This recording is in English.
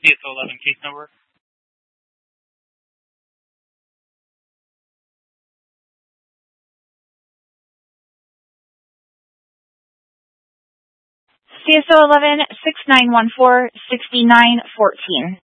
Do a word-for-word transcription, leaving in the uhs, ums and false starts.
C S O eleven case number. C S O eleven six nine one four six nine one four.